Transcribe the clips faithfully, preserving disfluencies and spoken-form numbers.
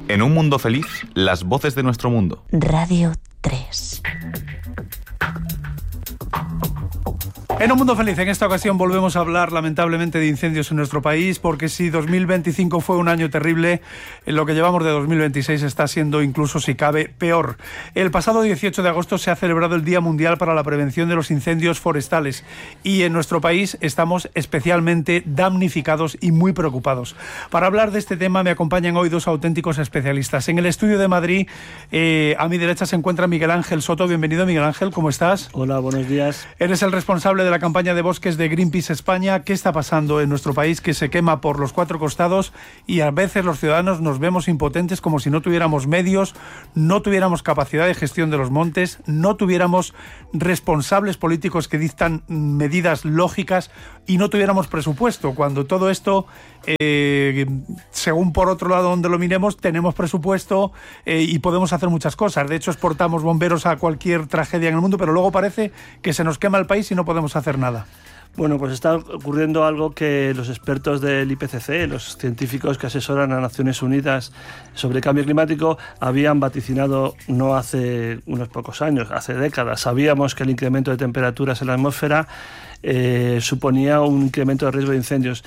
En un mundo feliz, las voces de nuestro mundo. Radio tres. En un mundo feliz, en esta ocasión volvemos a hablar lamentablemente de incendios en nuestro país, porque si dos mil veinticinco fue un año terrible, lo que llevamos de dos mil veintiséis está siendo incluso, si cabe, peor. El pasado dieciocho de agosto se ha celebrado el Día Mundial para la Prevención de los Incendios Forestales y en nuestro país estamos especialmente damnificados y muy preocupados. Para hablar de este tema me acompañan hoy dos auténticos especialistas. En el estudio de Madrid, eh, a mi derecha se encuentra Miguel Ángel Soto. Bienvenido, Miguel Ángel, ¿cómo estás? Hola, buenos días. Eres el responsable de la campaña de bosques de Greenpeace España. ¿Qué está pasando en nuestro país que se quema por los cuatro costados y a veces los ciudadanos nos vemos impotentes como si no tuviéramos medios, no tuviéramos capacidad de gestión de los montes, no tuviéramos responsables políticos que dictan medidas lógicas y no tuviéramos presupuesto, cuando todo esto, eh, según por otro lado donde lo miremos, tenemos presupuesto eh, y podemos hacer muchas cosas? De hecho, exportamos bomberos a cualquier tragedia en el mundo, pero luego parece que se nos quema el país y no podemos hacer nada. Bueno, pues está ocurriendo algo que los expertos del I P C C, los científicos que asesoran a Naciones Unidas sobre cambio climático, habían vaticinado no hace unos pocos años, hace décadas. Sabíamos que el incremento de temperaturas en la atmósfera eh, suponía un incremento de riesgo de incendios.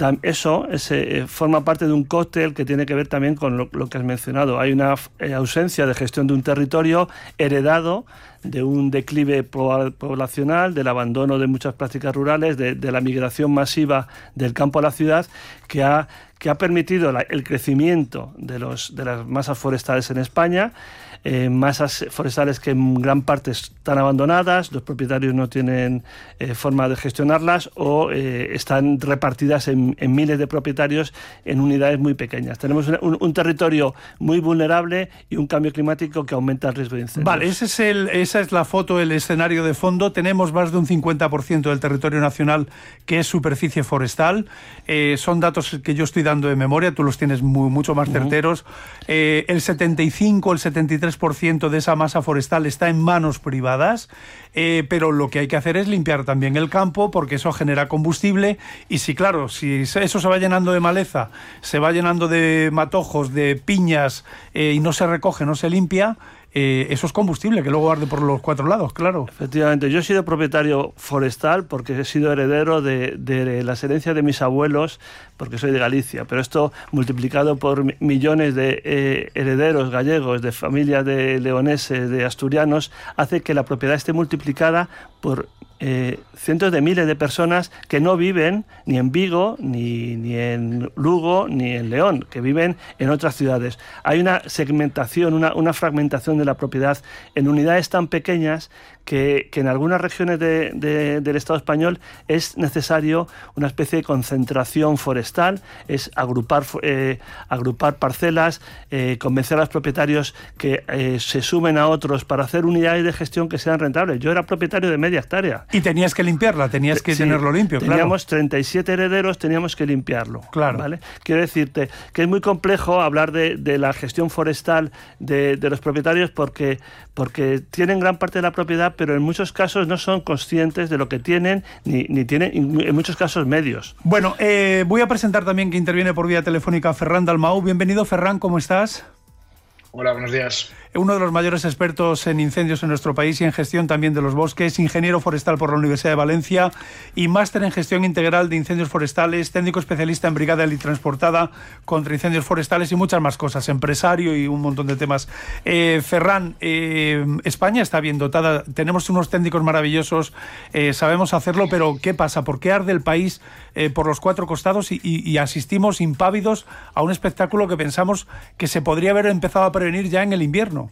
Eso ese, forma parte de un cóctel que tiene que ver también con lo, lo que has mencionado. Hay una eh, ausencia de gestión de un territorio heredado de un declive poblacional, del abandono de muchas prácticas rurales, de, de la migración masiva del campo a la ciudad, que ha, que ha permitido la, el crecimiento de, los, de las masas forestales en España, eh, masas forestales que en gran parte están abandonadas, los propietarios no tienen eh, forma de gestionarlas o eh, están repartidas en, en miles de propietarios en unidades muy pequeñas. Tenemos un, un territorio muy vulnerable y un cambio climático que aumenta el riesgo de incendios. Vale, ese es el, esa es la foto, el escenario de fondo. Tenemos más de un cincuenta por ciento del territorio nacional que es superficie forestal. Eh, son datos que yo estoy dando de memoria, tú los tienes muy, mucho más certeros. Uh-huh. Eh, el setenta y cinco, el setenta y tres por ciento de esa masa forestal está en manos privadas, eh, pero lo que hay que hacer es limpiar también el campo, porque eso genera combustible, y si claro, si eso se va llenando de maleza, se va llenando de matojos, de piñas, eh, y no se recoge, no se limpia, Eh, eso es combustible que luego arde por los cuatro lados, claro. Efectivamente, yo he sido propietario forestal porque he sido heredero de, de las herencias de mis abuelos, porque soy de Galicia, pero esto multiplicado por millones de eh, herederos gallegos, de familias de leoneses, de asturianos, hace que la propiedad esté multiplicada por eh, cientos de miles de personas que no viven ni en Vigo, ni, ni en Lugo, ni en León, que viven en otras ciudades. Hay una segmentación, una, una fragmentación de la propiedad en unidades tan pequeñas que, que en algunas regiones de, de, del Estado español es necesario una especie de concentración forestal, es agrupar, eh, agrupar parcelas, eh, convencer a los propietarios que eh, se sumen a otros para hacer unidades de gestión que sean rentables. Yo era propietario de media hectárea. Y tenías que limpiarla, tenías que sí, tenerlo limpio, teníamos claro. Teníamos treinta y siete herederos, teníamos que limpiarlo. Claro. ¿Vale? Quiero decirte que es muy complejo hablar de, de la gestión forestal de, de los propietarios porque, porque tienen gran parte de la propiedad, pero en muchos casos no son conscientes de lo que tienen, ni, ni tienen, en muchos casos, medios. Bueno, eh, voy a presentar también que interviene por vía telefónica Ferran Dalmau. Bienvenido, Ferran, ¿cómo estás? Hola, buenos días. Uno de los mayores expertos en incendios en nuestro país y en gestión también de los bosques, ingeniero forestal por la Universidad de Valencia y máster en gestión integral de incendios forestales, técnico especialista en brigada helitransportada contra incendios forestales y muchas más cosas, empresario y un montón de temas. Eh, Ferran, eh, España está bien dotada, tenemos unos técnicos maravillosos, eh, sabemos hacerlo, pero ¿qué pasa? ¿Por qué arde el país eh, por los cuatro costados y, y, y asistimos impávidos a un espectáculo que pensamos que se podría haber empezado a prevenir ya en el invierno?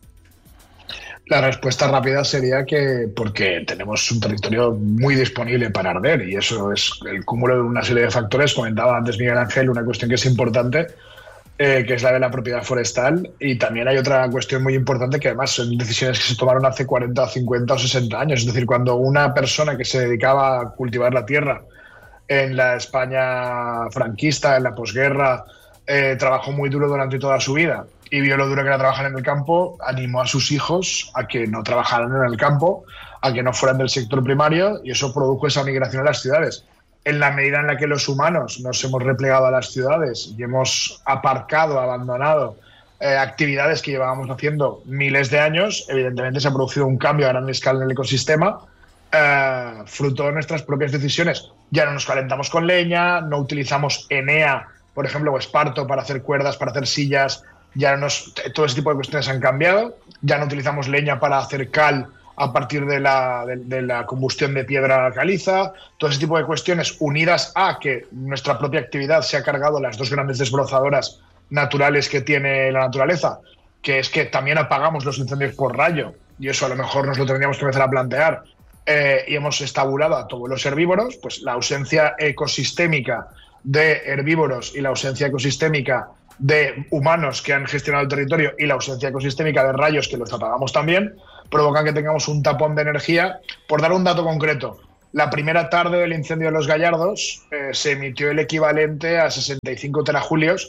La respuesta rápida sería que porque tenemos un territorio muy disponible para arder y eso es el cúmulo de una serie de factores. Comentaba antes Miguel Ángel una cuestión que es importante, eh, que es la de la propiedad forestal, y también hay otra cuestión muy importante que además son decisiones que se tomaron hace cuarenta, cincuenta o sesenta años. Es decir, cuando una persona que se dedicaba a cultivar la tierra en la España franquista, en la posguerra, eh, trabajó muy duro durante toda su vida y vio lo duro que era trabajar en el campo, animó a sus hijos a que no trabajaran en el campo, a que no fueran del sector primario, y eso produjo esa migración a las ciudades. En la medida en la que los humanos nos hemos replegado a las ciudades y hemos aparcado, abandonado eh, actividades que llevábamos haciendo miles de años. Evidentemente se ha producido un cambio a gran escala en el ecosistema, eh, fruto de nuestras propias decisiones. Ya no nos calentamos con leña, no utilizamos Enea, por ejemplo, o esparto para hacer cuerdas, para hacer sillas. Ya nos, todo ese tipo de cuestiones han cambiado. Ya no utilizamos leña para hacer cal a partir de la, de, de la combustión de piedra caliza. Todo ese tipo de cuestiones unidas a que nuestra propia actividad se ha cargado las dos grandes desbrozadoras naturales que tiene la naturaleza, que es que también apagamos los incendios por rayo, y eso a lo mejor nos lo tendríamos que empezar a plantear, eh, y hemos estabulado a todos los herbívoros. Pues la ausencia ecosistémica de herbívoros y la ausencia ecosistémica de humanos que han gestionado el territorio y la ausencia ecosistémica de rayos, que los apagamos también, provocan que tengamos un tapón de energía. Por dar un dato concreto, la primera tarde del incendio de los Gallardos eh, se emitió el equivalente a sesenta y cinco terajulios,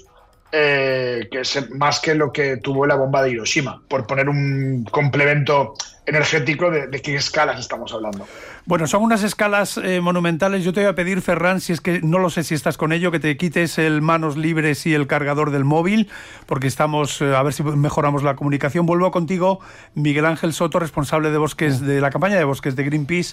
eh, que es más que lo que tuvo la bomba de Hiroshima, por poner un complemento energético de, de qué escalas estamos hablando. Bueno, son unas escalas eh, monumentales. Yo te voy a pedir, Ferran, si es que no lo sé si estás con ello, que te quites el manos libres y el cargador del móvil, porque estamos, eh, a ver si mejoramos la comunicación. Vuelvo contigo, Miguel Ángel Soto, responsable de bosques, de la campaña de bosques de Greenpeace.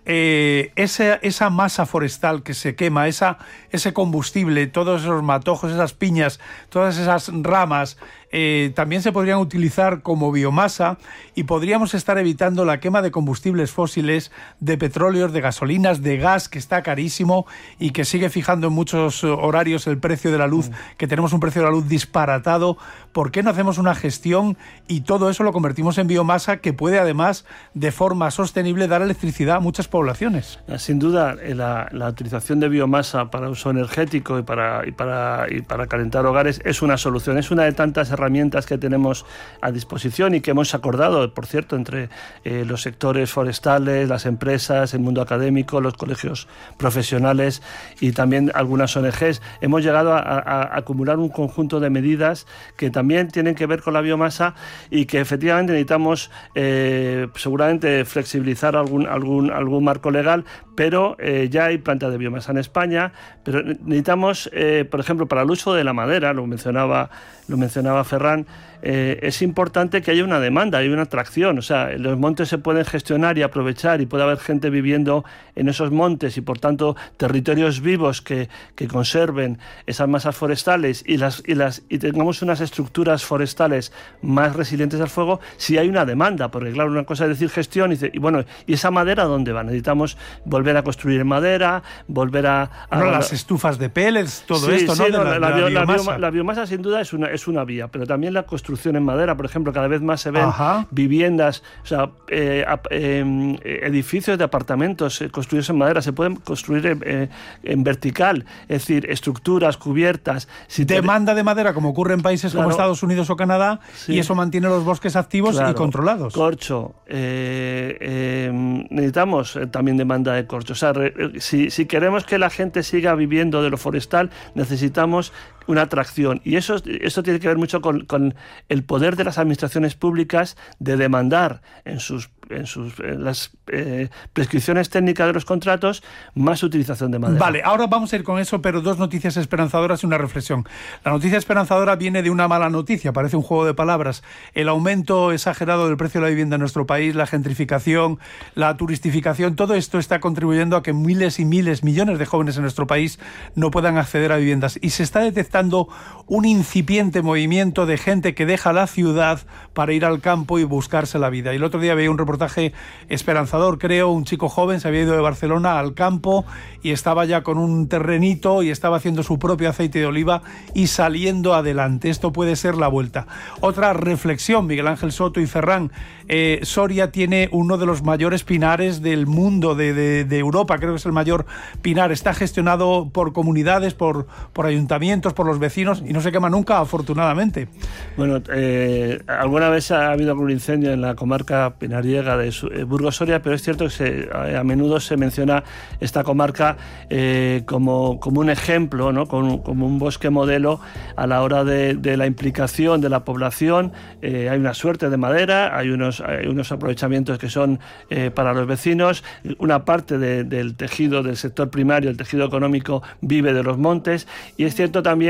Eh, esa, esa masa forestal que se quema, esa, ese combustible, todos esos matojos, esas piñas, todas esas ramas, eh, también se podrían utilizar como biomasa, y podríamos estar evitando la quema de combustibles fósiles, de petróleos, de gasolinas, de gas, que está carísimo y que sigue fijando en muchos horarios el precio de la luz, que tenemos un precio de la luz disparatado. ¿Por qué no hacemos una gestión y todo eso lo convertimos en biomasa, que puede además de forma sostenible dar electricidad a muchas poblaciones? Sin duda, la, la utilización de biomasa para uso energético y para, y, para, y para calentar hogares es una solución, es una de tantas herramientas que tenemos a disposición y que hemos acordado, por cierto, entre eh, los sectores forestales, las empresas, el mundo académico, los colegios profesionales y también algunas O N Ges. Hemos llegado a, a, a acumular un conjunto de medidas que también tienen que ver con la biomasa y que efectivamente necesitamos eh, seguramente flexibilizar algún, algún, algún marco legal, pero eh, ya hay plantas de biomasa en España, pero necesitamos, eh, por ejemplo, para el uso de la madera, lo mencionaba, lo mencionaba Ferran, eh, es importante que haya una demanda, hay una atracción. O sea, los montes se pueden gestionar y aprovechar y puede haber gente viviendo en esos montes y, por tanto, territorios vivos que, que conserven esas masas forestales y, las, y, las, y tengamos unas estructuras forestales más resilientes al fuego si hay una demanda. Porque, claro, una cosa es decir gestión y, y bueno, ¿y esa madera dónde va? Necesitamos volver a construir en madera, volver a... a bueno, las estufas de pellets, todo sí, esto, sí, ¿no? no De la, la, de la, la, biomasa. bioma, la biomasa, sin duda, es una, es una vía, pero también la construcción en madera, por ejemplo, cada vez más se ven Ajá. viviendas, o sea, eh, eh, edificios de apartamentos eh, construidos en madera, se pueden construir eh, en vertical, es decir, estructuras, cubiertas. Si Demanda te... de madera, como ocurre en países claro. como Estados Unidos o Canadá, sí. y eso mantiene los bosques activos claro. y controlados. Corcho, eh, eh, necesitamos eh, también demanda de corcho. O sea, re, si, si queremos que la gente siga viviendo de lo forestal, necesitamos una atracción, y eso, eso tiene que ver mucho con, con el poder de las administraciones públicas de demandar en sus en sus en las eh, prescripciones técnicas de los contratos más utilización de madera. Vale, ahora vamos a ir con eso, pero dos noticias esperanzadoras y una reflexión. La noticia esperanzadora viene de una mala noticia, parece un juego de palabras. El aumento exagerado del precio de la vivienda en nuestro país, la gentrificación, la turistificación, todo esto está contribuyendo a que miles y miles, millones de jóvenes en nuestro país no puedan acceder a viviendas, y se está detectando un incipiente movimiento de gente que deja la ciudad para ir al campo y buscarse la vida. Y el otro día veía un reportaje esperanzador, creo, un chico joven se había ido de Barcelona al campo y estaba ya con un terrenito y estaba haciendo su propio aceite de oliva y saliendo adelante. Esto puede ser la vuelta. Otra reflexión, Miguel Ángel Soto y Ferran. Eh, Soria tiene uno de los mayores pinares del mundo, de, de, de Europa, creo que es el mayor pinar. Está gestionado por comunidades, por, por ayuntamientos, por los vecinos, y no se quema nunca, afortunadamente. Bueno, eh, alguna vez ha habido algún incendio en la comarca pinariega de Burgos Soria, pero es cierto que se, a menudo se menciona esta comarca eh, como, como un ejemplo, ¿no? como, como un bosque modelo a la hora de, de la implicación de la población. Eh, hay una suerte de madera, hay unos, hay unos aprovechamientos que son eh, para los vecinos, una parte de, del tejido del sector primario, el tejido económico, vive de los montes, y es cierto también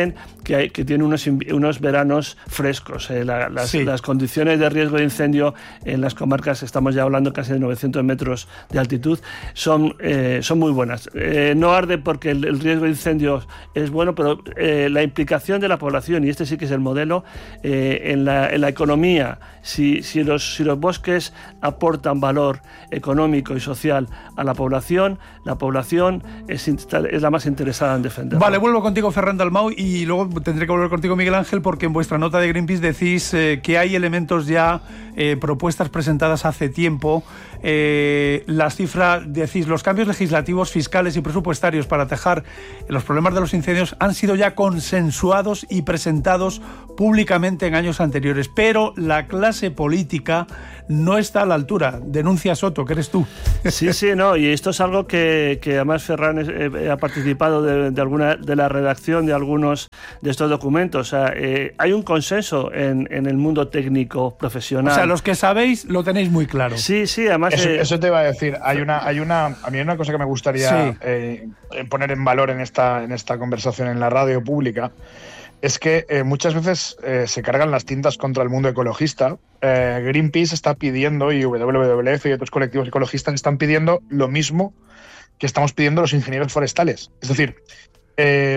también que, hay, que tiene unos, unos veranos frescos. Eh, la, las, sí. las condiciones de riesgo de incendio en las comarcas, estamos ya hablando casi de novecientos metros de altitud, son, eh, son muy buenas. Eh, no arde porque el, el riesgo de incendios es bueno, pero eh, la implicación de la población, y este sí que es el modelo, eh, en, la, en la economía, si, si, los, si los bosques aportan valor económico y social a la población, la población es, es la más interesada en defenderlo. Vale, vuelvo contigo, Ferran Dalmau, y luego tendré que volver contigo, Miguel Ángel, porque en vuestra nota de Greenpeace decís eh, que hay elementos ya, eh, propuestas presentadas hace tiempo. Eh, las cifras, decís, los cambios legislativos, fiscales y presupuestarios para atajar los problemas de los incendios han sido ya consensuados y presentados públicamente en años anteriores, pero la clase política no está a la altura. Denuncia Soto, que eres tú. Sí, sí, no, y esto es algo que, que además Ferran eh, ha participado de, de alguna de la redacción de algunos de estos documentos. O sea, eh, hay un consenso en, en el mundo técnico profesional. O sea, los que sabéis lo tenéis muy claro. Sí, sí, además... Eso, eh, eso te iba a decir. Hay una, hay una, a mí hay una cosa que me gustaría sí. eh, poner en valor en esta, en esta conversación en la radio pública. Es que eh, muchas veces eh, se cargan las tintas contra el mundo ecologista. Eh, Greenpeace está pidiendo, y W W F y otros colectivos ecologistas están pidiendo lo mismo que estamos pidiendo los ingenieros forestales. Es decir, eh,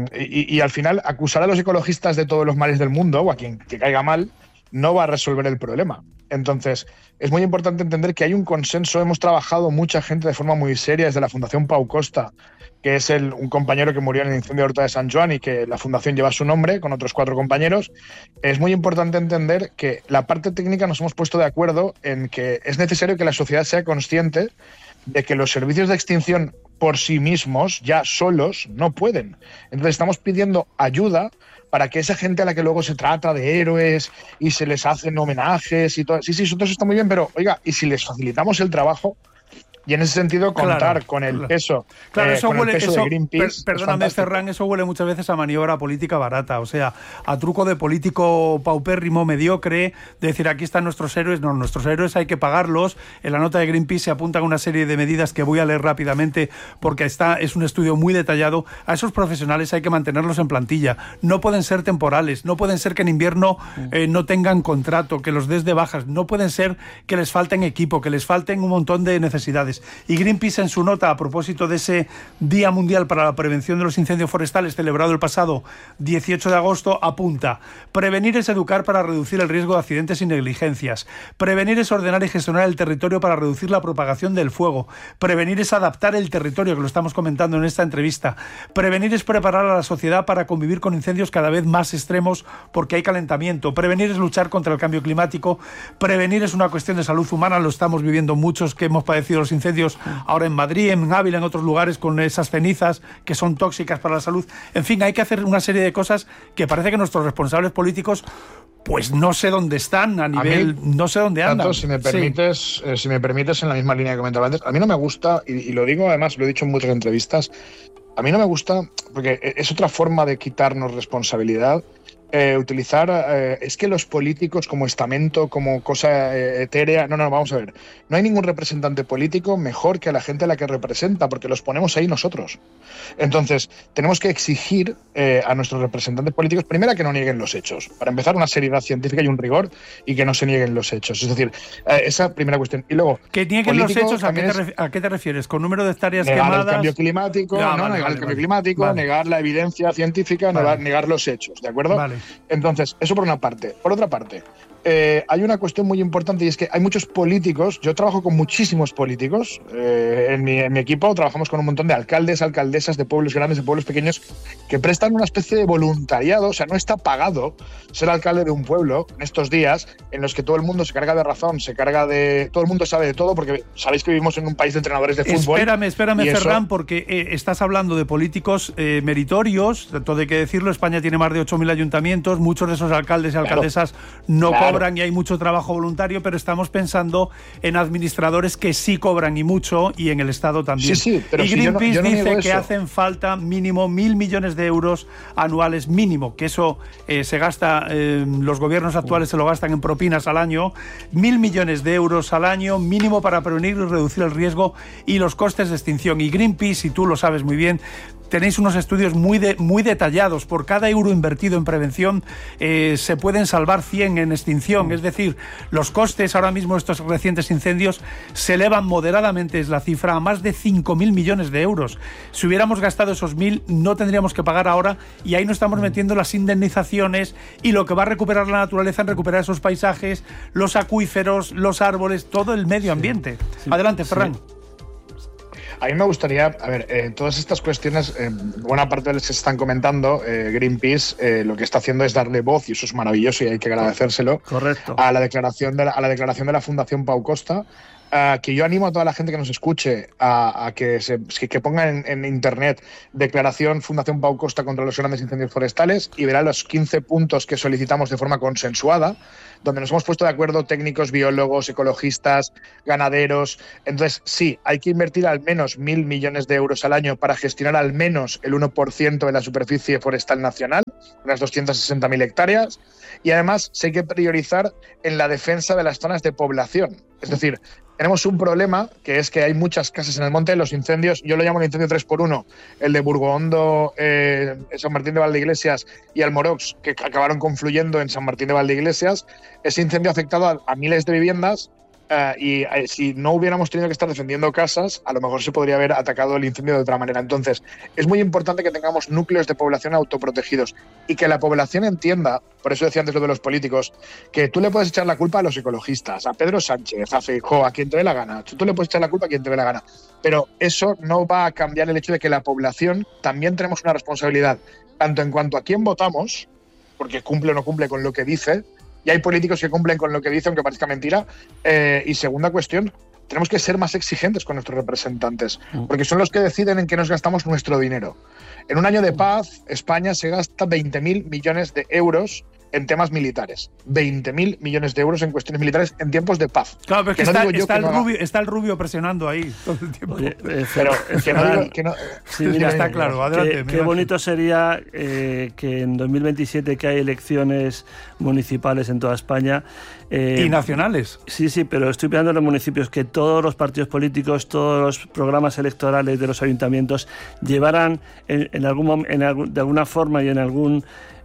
y, y al final acusar a los ecologistas de todos los males del mundo, o a quien que caiga mal, no va a resolver el problema. Entonces, es muy importante entender que hay un consenso. Hemos trabajado mucha gente de forma muy seria desde la Fundación Pau Costa, que es el, un compañero que murió en el incendio de Horta de San Joan y que la fundación lleva su nombre con otros cuatro compañeros. Es muy importante entender que la parte técnica nos hemos puesto de acuerdo en que es necesario que la sociedad sea consciente de que los servicios de extinción por sí mismos, ya solos, no pueden. Entonces estamos pidiendo ayuda para que esa gente a la que luego se trata de héroes y se les hacen homenajes y todo. Sí, sí, todo eso está muy bien, pero oiga, ¿y si les facilitamos el trabajo? Y en ese sentido contar claro, con el claro. peso, claro, eh, eso con huele, el peso eso, de Greenpeace. Per, perdóname, Ferran, eso huele muchas veces a maniobra política barata, o sea, a truco de político paupérrimo, mediocre, de decir, aquí están nuestros héroes. No, nuestros héroes hay que pagarlos. En la nota de Greenpeace se apuntan una serie de medidas que voy a leer rápidamente porque está, es un estudio muy detallado. A esos profesionales hay que mantenerlos en plantilla. No pueden ser temporales, no pueden ser que en invierno eh, no tengan contrato, que los des de bajas, no pueden ser que les falten equipo, que les falten un montón de necesidades. Y Greenpeace, en su nota a propósito de ese Día Mundial para la Prevención de los Incendios Forestales celebrado el pasado dieciocho de agosto, apunta: prevenir es educar para reducir el riesgo de accidentes y negligencias. Prevenir es ordenar y gestionar el territorio para reducir la propagación del fuego. Prevenir es adaptar el territorio, que lo estamos comentando en esta entrevista. Prevenir es preparar a la sociedad para convivir con incendios cada vez más extremos porque hay calentamiento. Prevenir es luchar contra el cambio climático. Prevenir es una cuestión de salud humana, lo estamos viviendo muchos que hemos padecido los incendios ahora en Madrid, en Ávila, en otros lugares, con esas cenizas que son tóxicas para la salud. En fin, hay que hacer una serie de cosas que parece que nuestros responsables políticos pues no sé dónde están, a nivel, a mí, no sé dónde andan. Tanto, si me permites, sí. eh, si me permites, en la misma línea que comentaba antes, a mí no me gusta, y, y lo digo además, lo he dicho en muchas entrevistas, a mí no me gusta, porque es otra forma de quitarnos responsabilidad, eh, utilizar, eh, es que los políticos como estamento, como cosa eh, etérea, no, no, vamos a ver, no hay ningún representante político mejor que a la gente a la que representa, porque los ponemos ahí nosotros. Entonces, tenemos que exigir eh, a nuestros representantes políticos, primero, que no nieguen los hechos. Para empezar, una seriedad científica y un rigor, y que no se nieguen los hechos. Es decir, eh, esa primera cuestión. Y luego, que nieguen los hechos, ¿a qué, te ref- ¿a qué te refieres? ¿Con número de hectáreas negar quemadas? Negar el cambio climático, no, no, vale, negar vale, el cambio vale. climático, vale. negar la evidencia científica, vale. negar, negar los hechos, ¿de acuerdo? Vale. Entonces, eso por una parte. Por otra parte, eh, hay una cuestión muy importante, y es que hay muchos políticos. Yo trabajo con muchísimos políticos. Eh, en, mi, en mi equipo trabajamos con un montón de alcaldes, alcaldesas de pueblos grandes, de pueblos pequeños, que prestan una especie de voluntariado. O sea, no está pagado ser alcalde de un pueblo en estos días en los que todo el mundo se carga de razón, se carga de... Todo el mundo sabe de todo, porque sabéis que vivimos en un país de entrenadores de fútbol. Espérame, espérame, Ferran, eso... porque eh, estás hablando de políticos eh, meritorios. Todo hay que decirlo. España tiene más de ocho mil ayuntamientos. Muchos de esos alcaldes y alcaldesas claro, no claro. cobran, y hay mucho trabajo voluntario, pero estamos pensando en administradores que sí cobran, y mucho, y en el Estado también. Sí, sí, pero y si Greenpeace yo no, yo no dice digo que eso. hacen falta mínimo mil millones de euros anuales, mínimo, que eso eh, se gasta, eh, los gobiernos actuales se lo gastan en propinas al año, mil millones de euros al año mínimo para prevenir y reducir el riesgo y los costes de extinción. Y Greenpeace, y tú lo sabes muy bien, tenéis unos estudios muy, de, muy detallados. Por cada euro invertido en prevención eh, se pueden salvar cien en extinción. Es decir, los costes ahora mismo de estos recientes incendios se elevan moderadamente, es la cifra, a más de cinco mil millones de euros. Si hubiéramos gastado esos mil, no tendríamos que pagar ahora, y ahí no estamos metiendo las indemnizaciones y lo que va a recuperar la naturaleza en recuperar esos paisajes, los acuíferos, los árboles, todo el medio ambiente. Sí, sí, Adelante, Ferran. Sí. A mí me gustaría, a ver, eh, todas estas cuestiones, eh, buena parte de las que se están comentando, eh, Greenpeace eh, lo que está haciendo es darle voz, y eso es maravilloso y hay que agradecérselo. Correcto. A la declaración de la, a la declaración de la Fundación Pau Costa, uh, que yo animo a toda la gente que nos escuche a, a que, se, que ponga en, en internet declaración Fundación Pau Costa contra los grandes incendios forestales y verá los quince puntos que solicitamos de forma consensuada, donde nos hemos puesto de acuerdo técnicos, biólogos, ecologistas, ganaderos. Entonces, sí, hay que invertir al menos mil millones de euros al año para gestionar al menos el uno por ciento de la superficie forestal nacional, unas doscientas sesenta mil hectáreas, y además sí hay que priorizar en la defensa de las zonas de población. Es decir, tenemos un problema, que es que hay muchas casas en el monte, los incendios, yo lo llamo el incendio tres por uno, el de Burgohondo, eh, San Martín de Valdeiglesias y Almorox, que acabaron confluyendo en San Martín de Valdeiglesias. Ese incendio ha afectado a, a miles de viviendas, Uh, y uh, si no hubiéramos tenido que estar defendiendo casas, a lo mejor se podría haber atacado el incendio de otra manera. Entonces, es muy importante que tengamos núcleos de población autoprotegidos y que la población entienda, por eso decía antes lo de los políticos, que tú le puedes echar la culpa a los ecologistas, a Pedro Sánchez, a Feijóo, a quien te dé la gana. Tú le puedes echar la culpa a quien te dé la gana. Pero eso no va a cambiar el hecho de que la población también tenemos una responsabilidad, tanto en cuanto a quién votamos, porque cumple o no cumple con lo que dice, y hay políticos que cumplen con lo que dicen, aunque parezca mentira. Eh, y segunda cuestión, tenemos que ser más exigentes con nuestros representantes, porque son los que deciden en qué nos gastamos nuestro dinero. En un año de paz, España se gasta veinte mil millones de euros en temas militares. veinte mil millones de euros en cuestiones militares en tiempos de paz. Claro, pero que, que está, no está, el no rubio, está el rubio presionando ahí todo el tiempo. Oye, eh, pero que no digo, que no, sí, mira, está claro. Adelante. Qué, qué bonito sería eh, que en dos mil veintisiete, que hay elecciones municipales en toda España. Eh, y nacionales. Sí, sí, pero estoy pensando en los municipios, que todos los partidos políticos, todos los programas electorales de los ayuntamientos llevaran en, en algún, en algún, de alguna forma y en algún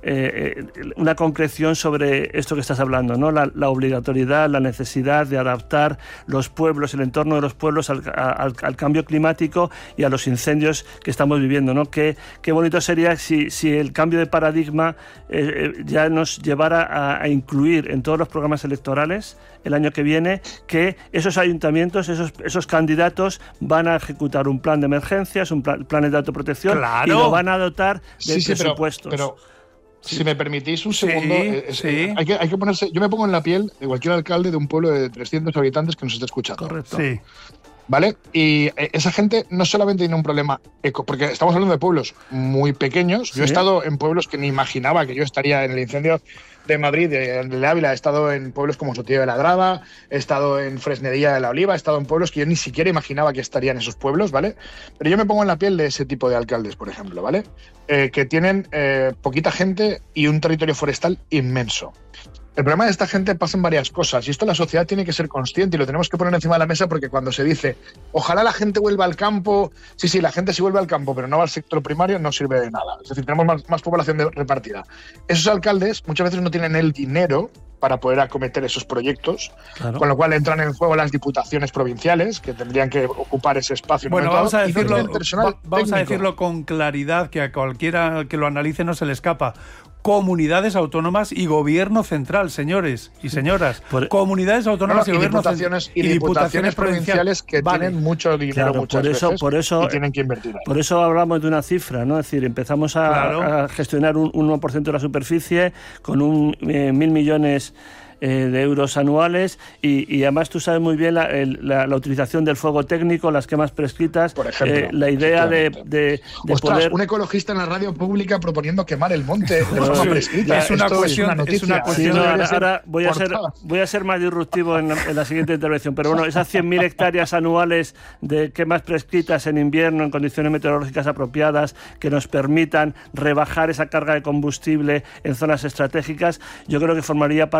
Eh, una concreción sobre esto que estás hablando, ¿no? La, la obligatoriedad, la necesidad de adaptar los pueblos, el entorno de los pueblos al, al, al cambio climático y a los incendios que estamos viviendo, ¿no? Qué, qué bonito sería si, si el cambio de paradigma eh, ya nos llevara a, a incluir en todos los programas electorales el año que viene que esos ayuntamientos, esos, esos candidatos van a ejecutar un plan de emergencias, un plan, planes de autoprotección, ¡claro!, y lo van a dotar de sí, presupuestos. Sí, pero, pero... Si me permitís un segundo, sí, eh, sí. Eh, hay, que, hay que ponerse. Yo me pongo en la piel de cualquier alcalde de un pueblo de trescientos habitantes que nos esté escuchando. Correcto. Sí. ¿Vale? Y eh, esa gente no solamente tiene un problema eco, porque estamos hablando de pueblos muy pequeños. Sí. Yo he estado en pueblos que ni imaginaba que yo estaría en el incendio de Madrid, de, de Ávila. He estado en pueblos como Sotillo de Ladrada, he estado en Fresnedilla de la Oliva, he estado en pueblos que yo ni siquiera imaginaba que estarían esos pueblos, ¿vale? Pero yo me pongo en la piel de ese tipo de alcaldes, por ejemplo, ¿vale? Eh, que tienen eh, poquita gente y un territorio forestal inmenso. El problema de esta gente pasa en varias cosas, y esto la sociedad tiene que ser consciente y lo tenemos que poner encima de la mesa, porque cuando se dice ojalá la gente vuelva al campo, sí, sí, la gente sí vuelve al campo, pero no va al sector primario, no sirve de nada. Es decir, tenemos más, más población de, repartida. Esos alcaldes muchas veces no tienen el dinero para poder acometer esos proyectos, claro, con lo cual entran en juego las diputaciones provinciales, que tendrían que ocupar ese espacio. Bueno, vamos, a decirlo, no va, vamos a decirlo con claridad, que a cualquiera que lo analice no se le escapa. Comunidades autónomas y gobierno central, señores y señoras. Por, Comunidades autónomas no, y, y gobierno diputaciones, y, y diputaciones provinciales que vale, tienen mucho dinero, claro, muchas por eso, veces, por eso, y tienen que invertir ahí. Por eso hablamos de una cifra, ¿no? Es decir, empezamos a, claro, a gestionar un, un uno por ciento de la superficie con un eh, mil millones eh, de euros anuales y, y además tú sabes muy bien la, el, la, la utilización del fuego técnico, las quemas prescritas, por ejemplo, eh, la idea de, de, de Ostras, poder... un ecologista en la radio pública proponiendo quemar el monte de forma prescrita. Es una cuestión, es una noticia. Es una cuestión sí, no, ahora, ahora voy, a ser, voy a ser más disruptivo en, en la siguiente intervención, pero bueno, esas cien mil hectáreas anuales de quemas prescritas en invierno en condiciones meteorológicas apropiadas que nos permitan rebajar esa carga de combustible en zonas estratégicas, yo creo que formaría parte del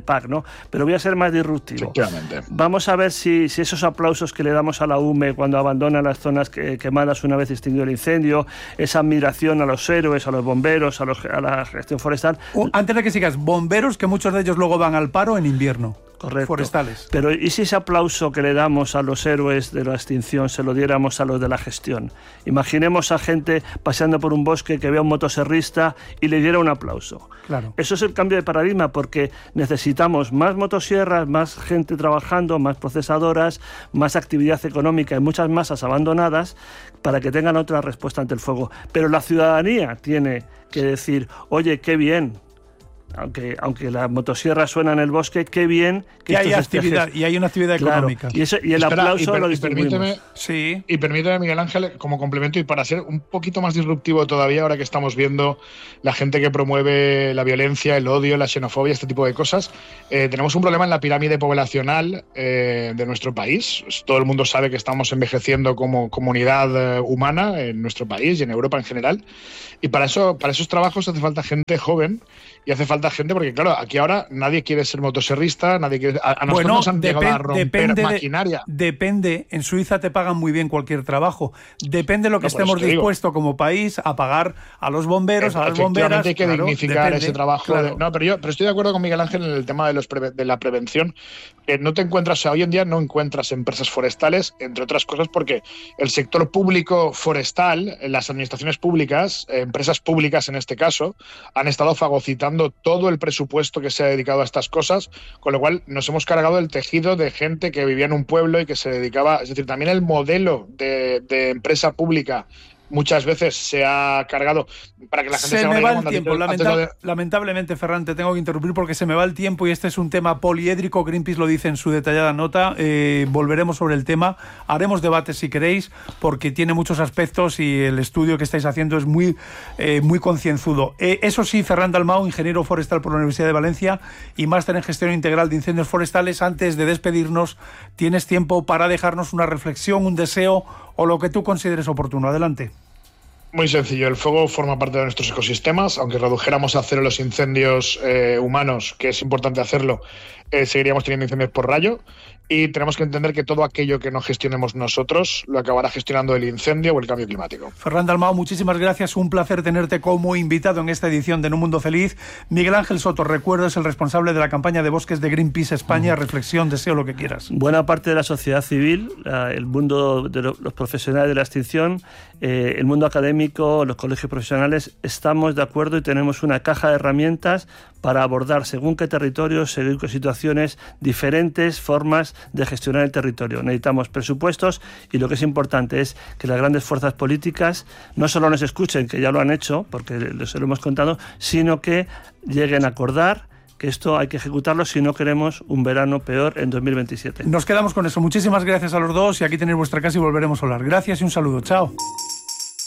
P A C, ¿no? Pero voy a ser más disruptivo. Vamos a ver si, si esos aplausos que le damos a la U M E cuando abandona las zonas que, quemadas una vez extinguido el incendio, esa admiración a los héroes, a los bomberos, a, los, a la gestión forestal... Uh, antes de que sigas, bomberos que muchos de ellos luego van al paro en invierno. Correcto. Forestales. Pero ¿y si ese aplauso que le damos a los héroes de la extinción se lo diéramos a los de la gestión? Imaginemos a gente paseando por un bosque que vea a un motoserrista y le diera un aplauso. Claro. Eso es el cambio de paradigma, porque necesitamos más motosierras, más gente trabajando, más procesadoras, más actividad económica y muchas masas abandonadas para que tengan otra respuesta ante el fuego. Pero la ciudadanía tiene que decir, oye, qué bien, Aunque, aunque la motosierra suena en el bosque, qué bien que y hay estos actividad espejes... y hay una actividad claro, económica. Y, eso, y el Espera, aplauso y per, lo y permíteme, sí. y permíteme, Miguel Ángel, como complemento y para ser un poquito más disruptivo todavía, ahora que estamos viendo la gente que promueve la violencia, el odio, la xenofobia, este tipo de cosas, eh, tenemos un problema en la pirámide poblacional eh, de nuestro país. Todo el mundo sabe que estamos envejeciendo como comunidad eh, humana en nuestro país y en Europa en general. Y para eso, para esos trabajos hace falta gente joven y hace falta gente, porque claro, aquí ahora nadie quiere ser motoserrista, nadie quiere... A, a nosotros bueno, nos han llegado a romper depende maquinaria. De, depende, en Suiza te pagan muy bien cualquier trabajo. Depende de lo que No, estemos dispuestos como país a pagar a los bomberos, a las bomberas. Hay que claro, dignificar depende, ese trabajo. claro. De, no, pero yo pero estoy de acuerdo con Miguel Ángel en el tema de, los pre, de la prevención. Eh, no te encuentras, o sea, hoy en día no encuentras empresas forestales, entre otras cosas porque el sector público forestal, las administraciones públicas, eh, empresas públicas en este caso, han estado fagocitando todo el presupuesto que se ha dedicado a estas cosas, con lo cual nos hemos cargado el tejido de gente que vivía en un pueblo y que se dedicaba, es decir, también el modelo de, de empresa pública muchas veces se ha cargado para que la gente se se me va el antes, tiempo. antes Lamenta de... Lamentablemente, Ferran, te tengo que interrumpir porque se me va el tiempo y este es un tema poliédrico. Greenpeace lo dice en su detallada nota. Eh, volveremos sobre el tema. Haremos debates si queréis porque tiene muchos aspectos y el estudio que estáis haciendo es muy, eh, muy concienzudo. Eh, eso sí, Ferran Dalmau, ingeniero forestal por la Universidad de Valencia y máster en gestión integral de incendios forestales. Antes de despedirnos, tienes tiempo para dejarnos una reflexión, un deseo o lo que tú consideres oportuno. Adelante. Muy sencillo, el fuego forma parte de nuestros ecosistemas, aunque redujéramos a cero los incendios eh, humanos, que es importante hacerlo, eh, seguiríamos teniendo incendios por rayo, y tenemos que entender que todo aquello que no gestionemos nosotros lo acabará gestionando el incendio o el cambio climático. Ferran Dalmau, muchísimas gracias, un placer tenerte como invitado en esta edición de En un Mundo Feliz. Miguel Ángel Soto, recuerdo, es el responsable de la campaña de bosques de Greenpeace España. Uh-huh. Reflexión, deseo, lo que quieras. Buena parte de la sociedad civil, el mundo de los profesionales de la extinción, eh, el mundo académico, los colegios profesionales, estamos de acuerdo y tenemos una caja de herramientas para abordar según qué territorios, según qué situaciones, diferentes formas de gestionar el territorio. Necesitamos presupuestos y lo que es importante es que las grandes fuerzas políticas no solo nos escuchen, que ya lo han hecho, porque les lo hemos contado, sino que lleguen a acordar que esto hay que ejecutarlo si no queremos un verano peor en dos mil veintisiete. Nos quedamos con eso. Muchísimas gracias a los dos y aquí tenéis vuestra casa y volveremos a hablar. Gracias y un saludo. Chao.